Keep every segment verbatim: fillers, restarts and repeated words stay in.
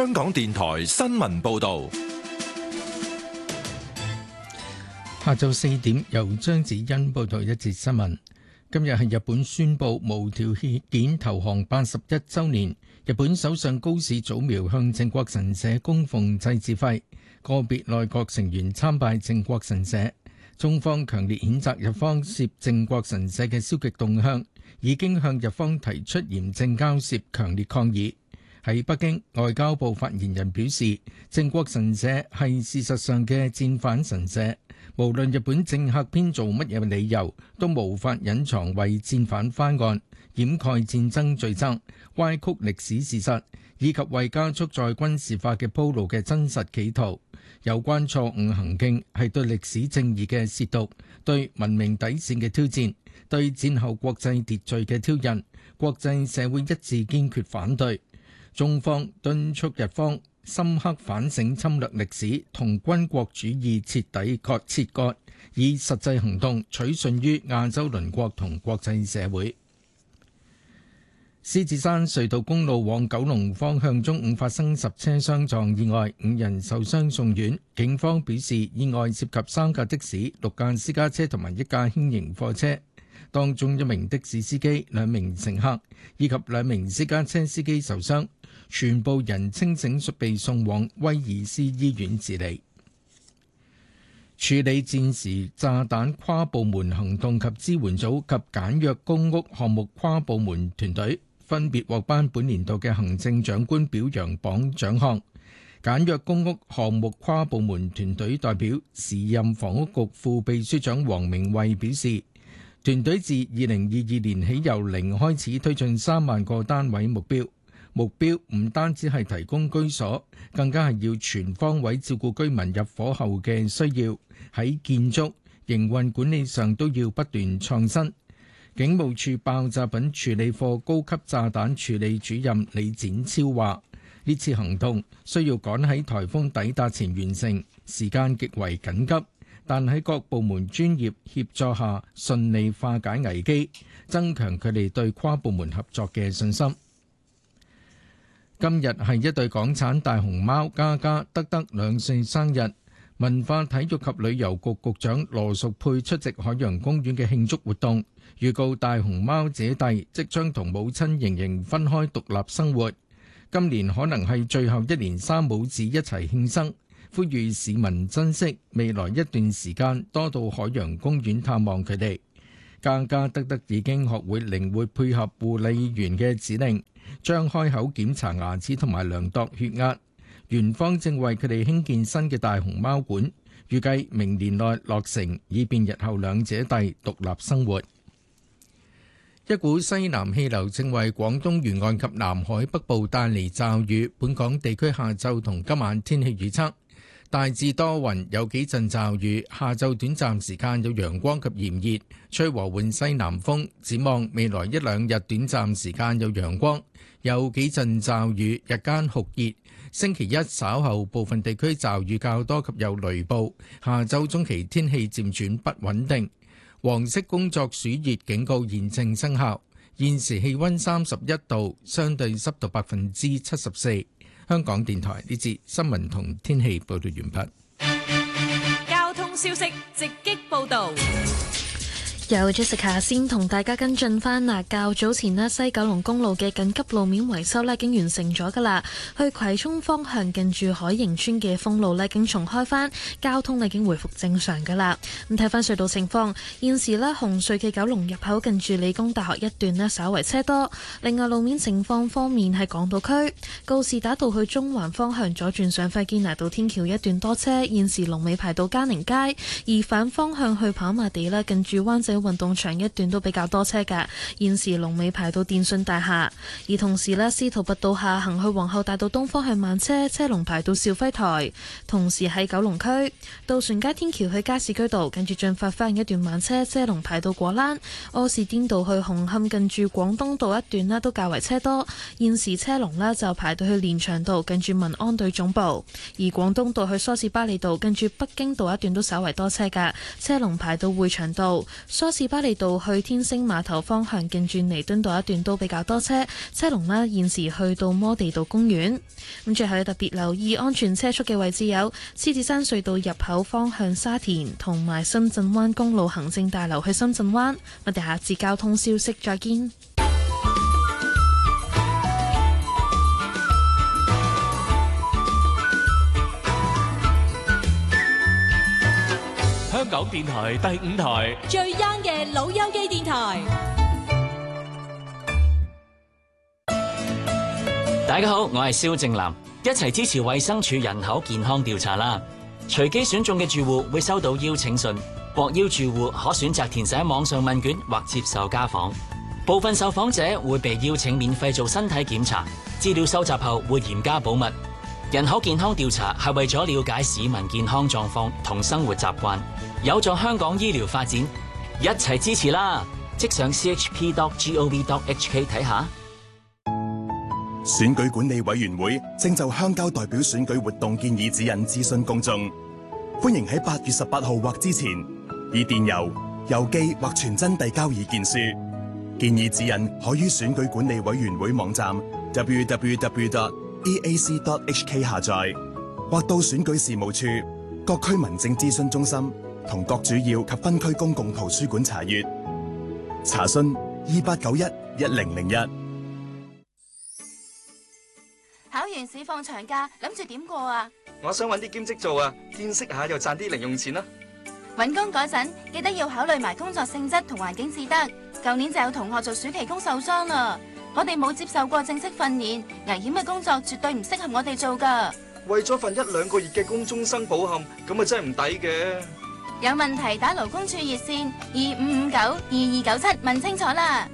香港電台新聞報道。 下晝四點，由張子欣報道一節新聞。今日係日本宣布無條件投降八十一週年，日本首相高市早苗向靖國神社供奉祭祀費，個別內閣成員參拜靖國神社。中方強烈譴責日方涉靖國神社嘅消極動向，已經向日方提出嚴正交涉，強烈抗議。喺北京，外交部發言人表示，靖國神社係事實上嘅戰犯神社，無論日本政客編造乜嘢理由，都無法隱藏為戰犯翻案、掩蓋戰爭罪責、歪曲歷史事實，以及為加速再軍事化嘅鋪路嘅真實企圖。有關錯誤行徑係對歷史正義嘅褻瀆，對文明底線嘅挑戰，對戰後國際秩序嘅挑釁，國際社會一致堅決反對。中方敦促日方深刻反省侵略歷史，同軍國主義徹底割切割，以實際行動取信於亞洲鄰國同國際社會。獅子山隧道公路往九龍方向中午發生十車相撞意外，五人受傷送院。警方表示，意外涉及三架的士、六架私家車同埋一架輕型貨車，當中一名的士司機、兩名乘客以及兩名私家車司機受傷，全部人清醒，被送往威爾斯醫院治理。處理戰時炸彈跨部門行動及支援組及簡約公屋項目跨部門團隊分別獲頒本年度嘅行政長官表揚榜獎項。簡約公屋項目跨部門團隊代表時任房屋局副秘書長黃明慧表示，團隊自二零二二年起由零開始推進三萬個單位目標，目標唔單止係提供居所，更加係要全方位照顧居民入伙後嘅需要，喺建築、營運管理上都要不斷創新。警務處爆炸品處理課高級炸彈處理主任李展超話，呢次行動需要趕喺颱風抵達前完成，時間極為緊急，但喺各部門專業協助下順利化解危機，增強佢哋對跨部門合作嘅信心。今日係一對港產大熊貓嘉嘉德德兩歲生日，文化體育及旅遊局局長羅淑佩出席海洋公園嘅慶祝活動，預告大熊貓姐弟即將同母親盈盈分開獨立生活。今年可能係最後一年三母子一齊慶生，呼籲市民珍惜未來一段時間，多到海洋公園探望佢哋。嘉嘉德德已經學會靈活配合護理員嘅指令，將開口檢查牙齒同埋量度血壓。園方正為佢哋興建新嘅大熊貓館，預計明年內落成，以便日後兩姐弟獨立生活。一股西南氣流正為廣東沿岸及南海北部帶嚟驟雨，本港地區下晝同今晚天氣預測大致多雲，有幾陣驟雨，下晝短暫時間有陽光及炎熱，吹和緩西南風。展望未來一兩日短暫時間有陽光，有幾陣驟雨，日間酷熱。星期一稍後部分地區驟雨較多及有雷暴，下週中期天氣漸轉不穩定。黃色工作暑熱警告現正生效。現時氣溫三十一度，相對濕度百分之七十四。香港電台呢節新聞同天氣報道完畢。交通消息直擊報道。 由 Jessica 先同大家跟進翻嗱，較早前呢，西九龍公路嘅緊急路面維修呢已經完成咗噶啦，去葵涌方向近住海盈村嘅封路呢已經重開翻，交通呢已經回復正常噶啦。咁睇翻隧道情況，現時呢，紅隧嘅九龍入口近住理工大學一段呢稍為車多。另外路面情況方面係港島區告士打道去中環方向左轉上輝堅拿道天橋一段多車，現時龍尾排到嘉寧街，而反方向去跑馬地呢近住灣仔運動場一段都比較多車㗎，現時龍尾排到電訊大廈。而同時呢，司徒拔道下行去皇后大道東方向慢車，車龍排到肇輝台。同時喺九龍區渡船街天橋去加士居道近住進發花園一段慢車，車龍排到果欄。柯士甸道去紅磡近住廣東道一段呢都較為車多，現時車龍呢就排到去連翔道近住民安隊總部。而廣東道去梳士巴利道近住北京道一段都稍為多車㗎，車龍排到匯祥道。 梳士巴利道去天星碼頭方向近住彌敦道一段都比較多車，車龍呢現時去到摩地道公園。咁最後要特別留意安全車速嘅位置有獅子山隧道入口方向沙田，同埋深圳灣公路行政大樓去深圳灣。我哋下次交通消息再見。 香港電台第五台最 young 嘅老友記電台。 大家好，我係蕭正楠，一齊支持衛生署人口健康調查啦！隨機選中嘅住戶會收到邀請信，獲邀住戶可選擇填寫網上問卷或接受家訪。部分受訪者會被邀請免費做身體檢查，資料收集後會嚴加保密。人口健康調查係為咗了解市民健康狀況同生活習慣，有助香港醫療發展，一齊支持啦！即上 c h p dot gov dot h k 睇下。 選舉管理委員會正就鄉郊代表選舉活動建議指引諮詢公眾，歡迎喺八月十八號或之前以電郵、郵寄或傳真遞交意見書。建議指引可於選舉管理委員會網站 w w w dot e a c dot h k 下載，或到選舉事務處、各區民政諮詢中心同各主要及分區公共圖書館查閱。查詢二八九一一零零一。 考完試放長假，諗住點過啊？ 我想搵啲兼職做啊，見識下又賺啲零用錢啦。 搵工嗰陣記得要考慮埋工作性質同環境至得。舊年就有同學做暑期工受傷啦。我哋冇接受過正式訓練，危險嘅工作絕對唔適合我哋做噶。 為咗份一兩個月嘅工終生保險，咁啊真係唔抵嘅。 有問題打勞工處熱線二五五九二二九七問清楚啦。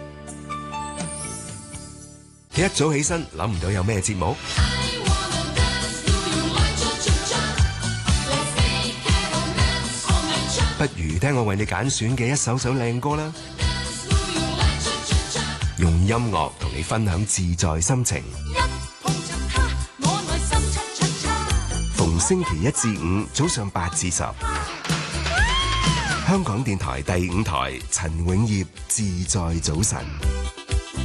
一早起身諗唔到有咩節目，不如聽我為你揀選嘅一首首靚歌啦，用音樂同你分享自在心情。逢星期一至五早上八至十，香港電台第五台陳永業自在早晨。